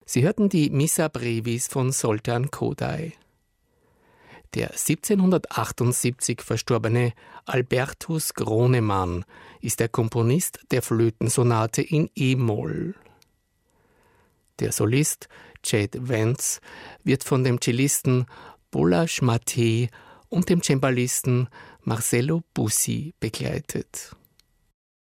Sie hörten die Missa Brevis von Zoltán Kodály. Der 1778 verstorbene Albertus Gronemann ist der Komponist der Flötensonate in E-Moll. Der Solist Chad Vance wird von dem Cellisten Balázs Matthey und dem Cembalisten Marcelo Bussi begleitet.